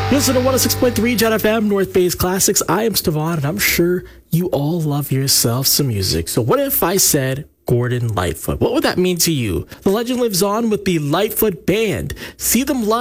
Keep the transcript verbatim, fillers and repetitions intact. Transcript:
You listen to one oh six point three Jet F M, North Bay's Classics. I am Stevon, and I'm sure you all love yourself some music. So what if I said Gordon Lightfoot? What would that mean to you? The legend lives on with the Lightfoot Band. See them live